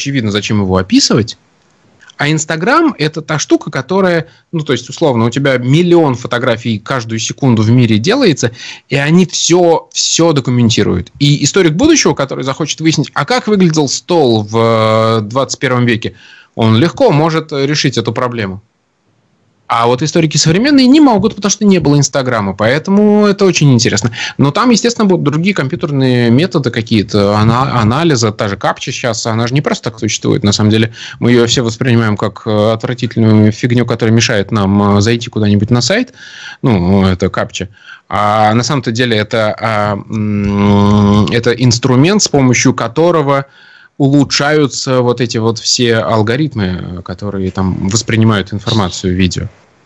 очевидно, зачем его описывать. А Инстаграм – это та штука, которая, то есть, условно, у тебя миллион фотографий каждую секунду в мире делается, и они все документируют. И историк будущего, который захочет выяснить, а как выглядел стол в 21 веке, он легко может решить эту проблему. А вот историки современные не могут, потому что не было Инстаграма. Поэтому это очень интересно. Но там, естественно, будут другие компьютерные методы какие-то, анализа. Та же капча сейчас, она же не просто так существует. На самом деле, мы ее все воспринимаем как отвратительную фигню, которая мешает нам зайти куда-нибудь на сайт. Это капча. А на самом-то деле это инструмент, с помощью которого улучшаются вот эти вот все алгоритмы, которые там воспринимают информацию в видео.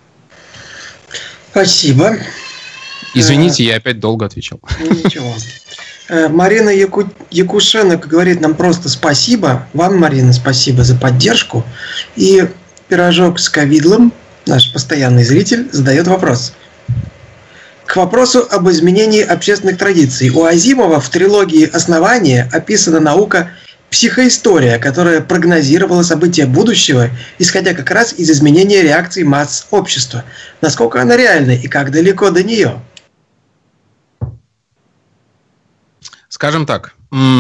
Спасибо. Извините, я опять долго отвечал. Ничего. Марина Якушенок говорит нам просто спасибо. Вам, Марина, спасибо за поддержку. И Пирожок с ковидлом, наш постоянный зритель, задает вопрос. К вопросу об изменении общественных традиций. У Азимова в трилогии «Основание» описана наука психоистория, которая прогнозировала события будущего, исходя как раз из изменения реакций масс общества. Насколько она реальна и как далеко до нее? Скажем так,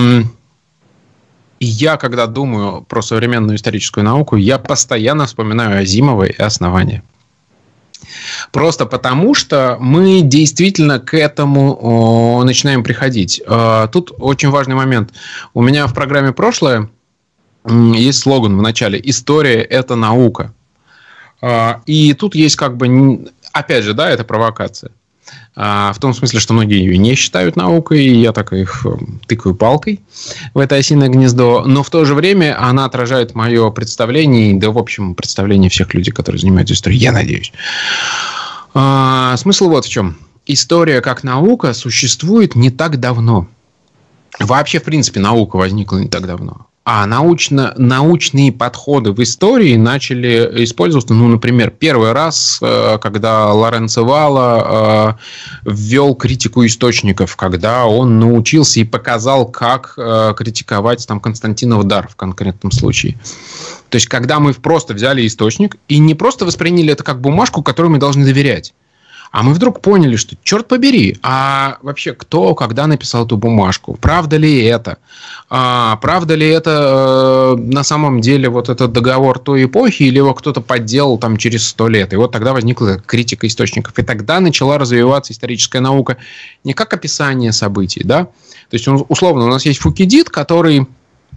я, когда думаю про современную историческую науку, я постоянно вспоминаю Азимова и «Основание». Просто потому, что мы действительно к этому начинаем приходить. Тут очень важный момент. У меня в программе «Прошлое» есть слоган в начале «История – это наука». И тут есть опять же, это провокация. В том смысле, что многие ее не считают наукой, и я так их тыкаю палкой в это осиное гнездо. Но в то же время она отражает мое представление, в общем, представление всех людей, которые занимаются историей, я надеюсь. Смысл вот в чем. История как наука существует не так давно. Вообще, в принципе, наука возникла не так давно. А научные подходы в истории начали использоваться, например, первый раз, когда Лоренцо Валла ввел критику источников, когда он научился и показал, как критиковать Константинов дар в конкретном случае. То есть, когда мы просто взяли источник и не просто восприняли это как бумажку, которой мы должны доверять. А мы вдруг поняли, что, черт побери, а вообще кто, когда написал эту бумажку? Правда ли это? Правда ли это на самом деле вот этот договор той эпохи, или его кто-то подделал через 100 лет? И вот тогда возникла критика источников. И тогда начала развиваться историческая наука не как описание событий, да? То есть, условно, у нас есть Фукидид, который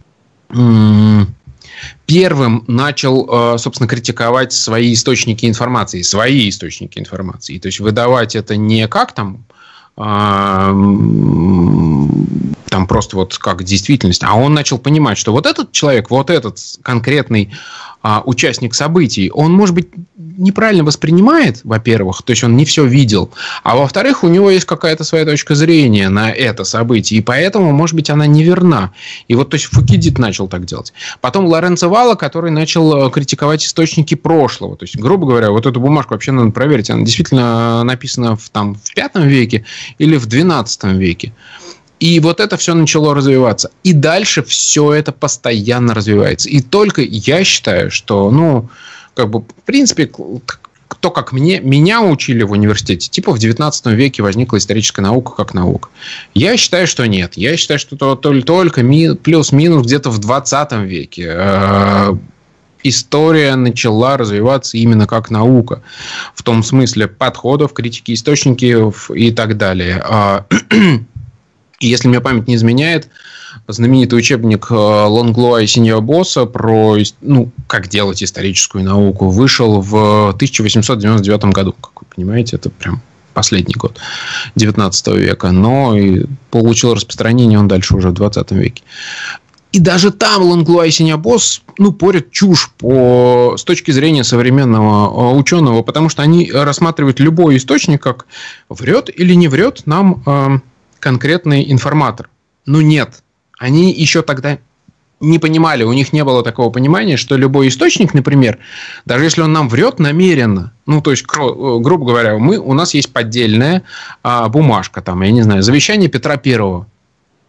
первым начал, собственно, критиковать свои источники информации. То есть, выдавать это не как просто вот как действительность, а он начал понимать, что вот этот человек, вот этот конкретный участник событий, он, может быть, неправильно воспринимает, во-первых, то есть он не все видел, а во-вторых, у него есть какая-то своя точка зрения на это событие, и поэтому, может быть, она неверна. И вот, то есть, Фукидид начал так делать. Потом Лоренцо Валла, который начал критиковать источники прошлого. То есть, грубо говоря, вот эту бумажку вообще надо проверить, она действительно написана в V веке или в XII веке. И вот это все начало развиваться. И дальше все это постоянно развивается. И только я считаю, что, в принципе, кто как меня учили в университете, в XIX веке возникла историческая наука как наука. Я считаю, что нет. Я считаю, что только плюс-минус где-то в XX веке история начала развиваться именно как наука. В том смысле подходов, критики источников и так далее. И если мне память не изменяет, знаменитый учебник Лонглоа и Синьябоса про как делать историческую науку вышел в 1899 году. Как вы понимаете, это прям последний год 19 века. Но и получил распространение он дальше уже в 20 веке. И даже там Лонглоа и Синьябос порят чушь с точки зрения современного ученого, потому что они рассматривают любой источник как врет или не врет нам конкретный информатор. Нет. Они еще тогда не понимали, у них не было такого понимания, что любой источник, например, даже если он нам врет намеренно, то есть, грубо говоря, у нас есть поддельная бумажка, завещание Петра Первого.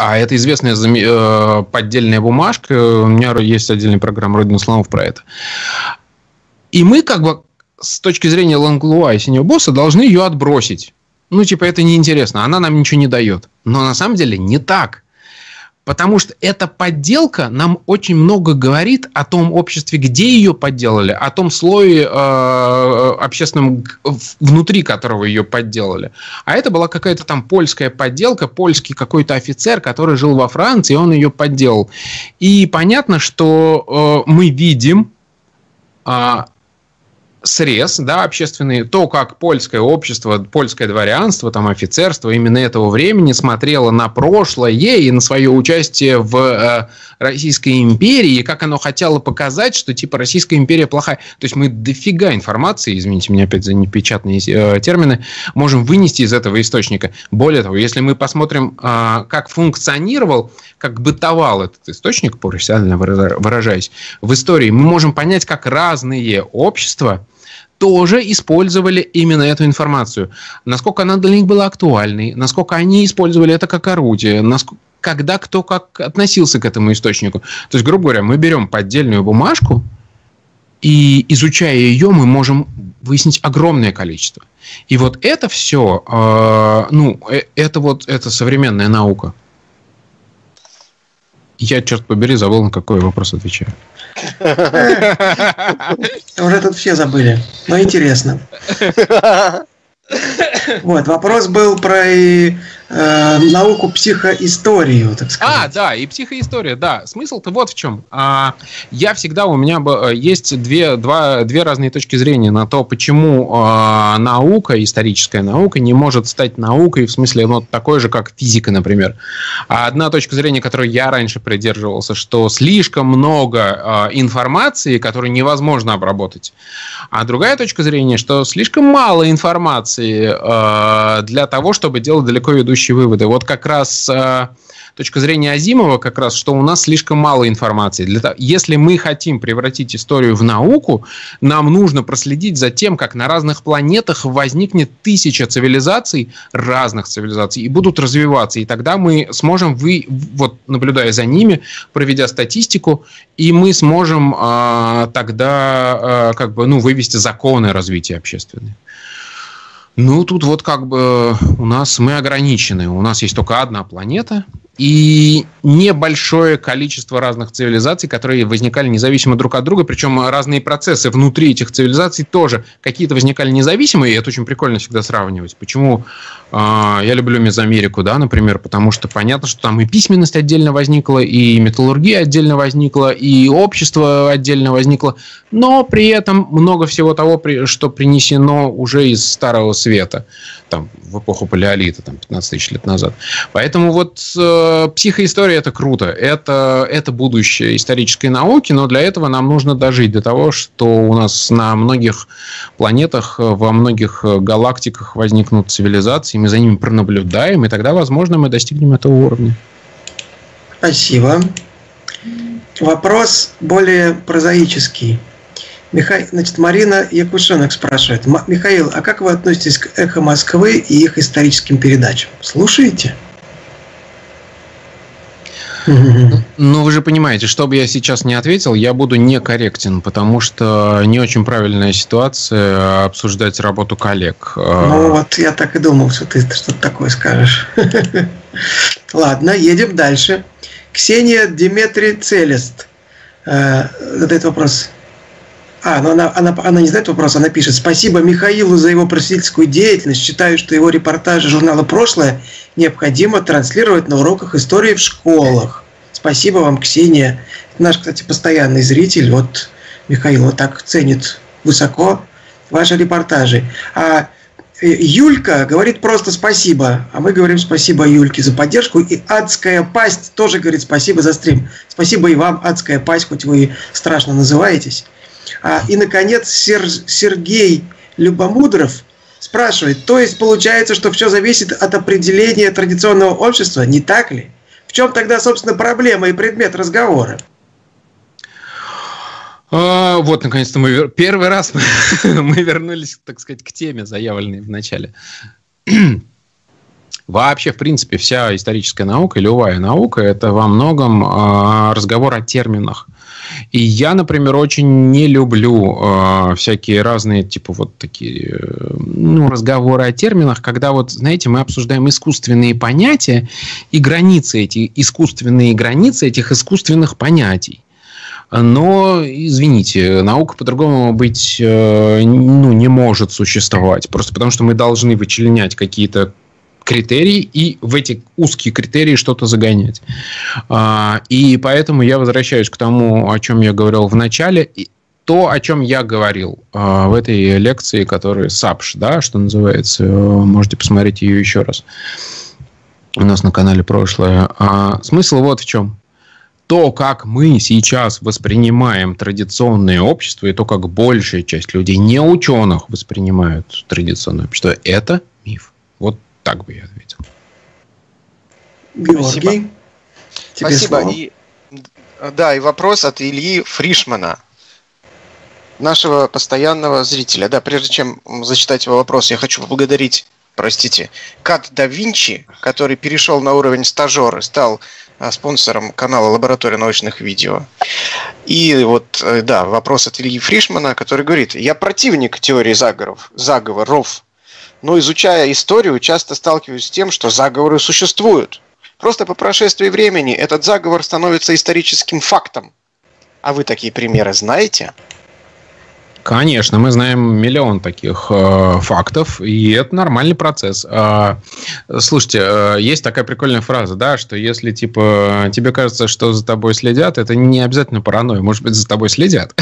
А это известная поддельная бумажка. У меня есть отдельная программа «Родина слонов» про это. И мы как бы с точки зрения Ланглуа и Синего Босса должны ее отбросить. Ну, типа, это неинтересно, она нам ничего не дает. Но на самом деле не так. Потому что эта подделка нам очень много говорит о том обществе, где ее подделали, о том слое общественном, внутри которого ее подделали. А это была какая-то там польская подделка, польский какой-то офицер, который жил во Франции, он ее подделал. И понятно, что мы видим срез, да, общественный, то, как польское общество, польское дворянство, там, офицерство именно этого времени смотрело на прошлое и на свое участие в Российской империи, и как оно хотело показать, что, типа, Российская империя плохая. То есть мы дофига информации, извините меня опять за непечатные термины, можем вынести из этого источника. Более того, если мы посмотрим, как функционировал, как бытовал этот источник, профессионально выражаясь, в истории, мы можем понять, как разные общества тоже использовали именно эту информацию. Насколько она для них была актуальной, насколько они использовали это как орудие, когда кто как относился к этому источнику. То есть, грубо говоря, мы берем поддельную бумажку, и, изучая ее, мы можем выяснить огромное количество. И вот это все, это современная наука. Я, черт побери, забыл, на какой вопрос отвечаю. Уже тут все забыли, но интересно. Вот, вопрос был про науку психоисторию, так сказать. Да, и психоистория, да. Смысл-то вот в чем. У меня есть две разные точки зрения на то, почему наука, историческая наука, не может стать наукой, в смысле, такой же, как физика, например. Одна точка зрения, которой я раньше придерживался, что слишком много информации, которую невозможно обработать. А другая точка зрения, что слишком мало информации для того, чтобы делать далеко идущие выводы. Вот как раз точка зрения Азимова, как раз, что у нас слишком мало информации. Если мы хотим превратить историю в науку, нам нужно проследить за тем, как на разных планетах возникнет 1000 цивилизаций, разных цивилизаций, и будут развиваться. И тогда мы сможем, наблюдая за ними, проведя статистику, и мы сможем тогда вывести законы развития общественные. Тут мы ограничены. У нас есть только одна планета и небольшое количество разных цивилизаций, которые возникали независимо друг от друга, причем разные процессы внутри этих цивилизаций тоже какие-то возникали независимые, и это очень прикольно всегда сравнивать. Почему я люблю Мезоамерику, да, например, потому что понятно, что там и письменность отдельно возникла, и металлургия отдельно возникла, и общество отдельно возникло, но при этом много всего того, что принесено уже из Старого Света, там, в эпоху Палеолита, там, 15 тысяч лет назад. Поэтому психоистория – это круто. Это будущее исторической науки, но для этого нам нужно дожить до того, что у нас на многих планетах, во многих галактиках возникнут цивилизации, мы за ними пронаблюдаем, и тогда, возможно, мы достигнем этого уровня. Спасибо. Вопрос более прозаический. Марина Якушенок спрашивает. Михаил, а как вы относитесь к «Эхо Москвы» и их историческим передачам? Слушаете? Вы же понимаете, что бы я сейчас не ответил, я буду некорректен, потому что не очень правильная ситуация обсуждать работу коллег. Я так и думал, что ты что-то такое скажешь. Ладно, едем дальше. Ксения Диметри Целест задает вопрос. Она не задает вопрос, она пишет. Спасибо Михаилу за его просветительскую деятельность. Считаю, что его репортажи журнала «Прошлое» необходимо транслировать на уроках истории в школах. Спасибо вам, Ксения. Это наш, кстати, постоянный зритель. Михаил так ценит высоко ваши репортажи. А Юлька говорит просто спасибо. А мы говорим спасибо Юльке за поддержку. И «Адская пасть» тоже говорит спасибо за стрим. Спасибо и вам, «Адская пасть», хоть вы и страшно называетесь. И, наконец, Сергей Любомудров спрашивает, то есть получается, что все зависит от определения традиционного общества, не так ли? В чем тогда, собственно, проблема и предмет разговора? Наконец-то мы первый раз мы вернулись, так сказать, к теме, заявленной в начале. Вообще, в принципе, вся историческая наука, любая наука, это во многом разговор о терминах. И я, например, очень не люблю всякие разные, типа, вот такие, разговоры о терминах, когда, вот, знаете, мы обсуждаем искусственные понятия и границы, эти искусственные границы этих искусственных понятий. Но, извините, наука по-другому быть не может существовать. Просто потому, что мы должны вычленять какие-то критерии и в эти узкие критерии что-то загонять. И поэтому я возвращаюсь к тому, о чем я говорил в начале. То, о чем я говорил в этой лекции, которая САПШ, да, что называется. Можете посмотреть ее еще раз. У нас на канале прошлое. Смысл вот в чем. То, как мы сейчас воспринимаем традиционное общество, и то, как большая часть людей, не ученых, воспринимают традиционное общество, это миф. Вот так бы я ответил. Георгий, спасибо. И вопрос от Ильи Фришмана, нашего постоянного зрителя. Да, прежде чем зачитать его вопрос, я хочу поблагодарить, Кад да Винчи, который перешел на уровень стажера, стал спонсором канала «Лаборатория научных видео». И вот, вопрос от Ильи Фришмана, который говорит: «Я противник теории заговоров, но, изучая историю, часто сталкиваюсь с тем, что заговоры существуют. Просто по прошествии времени этот заговор становится историческим фактом. А вы такие примеры знаете?» Конечно, мы знаем миллион таких фактов, и это нормальный процесс. Слушайте, есть такая прикольная фраза, да, что если тебе кажется, что за тобой следят, это не обязательно паранойя, может быть, за тобой следят.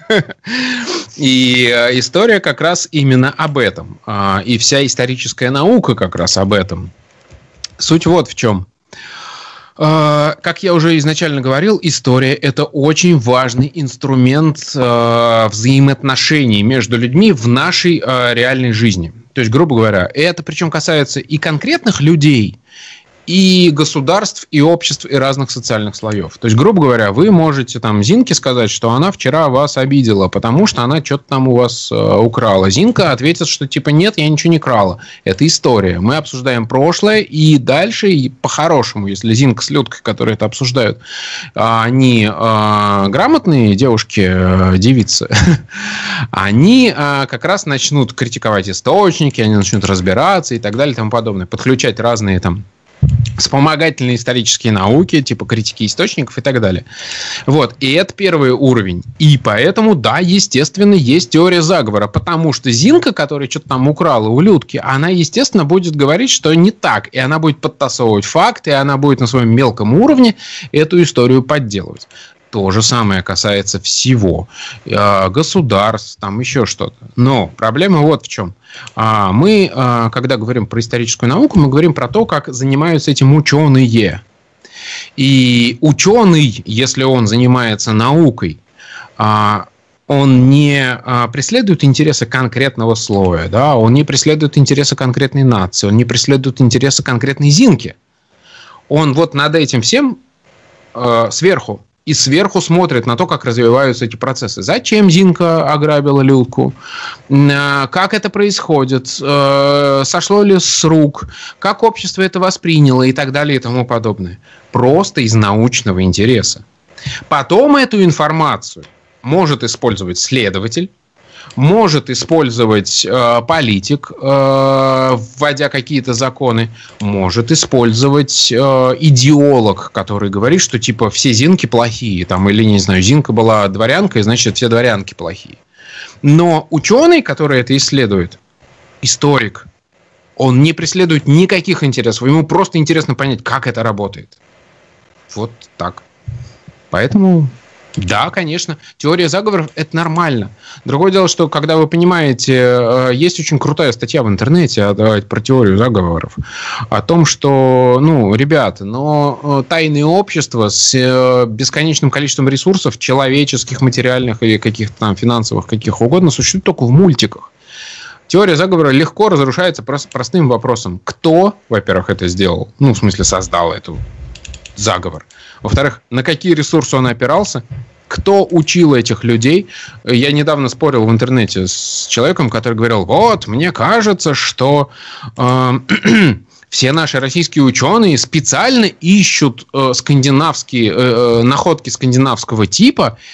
И история как раз именно об этом. И вся историческая наука как раз об этом. Суть вот в чем. Как я уже изначально говорил, история – это очень важный инструмент взаимоотношений между людьми в нашей реальной жизни. То есть, грубо говоря, это причем касается и конкретных людей, и государств, и обществ, и разных социальных слоев. То есть, грубо говоря, вы можете Зинке сказать, что она вчера вас обидела, потому что она что-то там у вас украла. Зинка ответит, что нет, я ничего не крала. Это история. Мы обсуждаем прошлое, и дальше, и по-хорошему, если Зинка с Людкой, которые это обсуждают, они грамотные девушки, девицы, они как раз начнут критиковать источники, они начнут разбираться и так далее и тому подобное. Подключать разные вспомогательные исторические науки, типа критики источников и так далее. Вот. И это первый уровень. И поэтому, да, естественно, есть теория заговора. Потому что Зинка, которая что-то там украла у Людки, она, естественно, будет говорить, что не так. И она будет подтасовывать факты, и она будет на своем мелком уровне эту историю подделывать. То же самое касается всего. Государств, еще что-то. Но проблема вот в чем. Мы, когда говорим про историческую науку, мы говорим про то, как занимаются этим ученые. И ученый, если он занимается наукой, он не преследует интересы конкретного слоя, да? Он не преследует интересы конкретной нации, он не преследует интересы конкретной Зинки. Он вот над этим всем сверху. И сверху смотрит на то, как развиваются эти процессы. Зачем Зинка ограбила Людку? Как это происходит? Сошло ли с рук? Как общество это восприняло? И так далее и тому подобное. Просто из научного интереса. Потом эту информацию может использовать следователь, может использовать политик, вводя какие-то законы, может использовать идеолог, который говорит, что все Зинки плохие, или, не знаю, Зинка была дворянкой, значит, все дворянки плохие. Но ученый, который это исследует, историк, он не преследует никаких интересов, ему просто интересно понять, как это работает. Вот так. Поэтому... Да, конечно. Теория заговоров – это нормально. Другое дело, что когда вы понимаете, есть очень крутая статья в интернете про теорию заговоров о том, что, ребята, тайные общества с бесконечным количеством ресурсов человеческих, материальных или каких-то финансовых, каких угодно, существуют только в мультиках. Теория заговора легко разрушается простым вопросом. Кто, во-первых, это сделал? В смысле, создал эту заговор. Во-вторых, на какие ресурсы он опирался? Кто учил этих людей? Я недавно спорил в интернете с человеком, который говорил, мне кажется, что все наши российские ученые специально ищут скандинавские находки скандинавского типа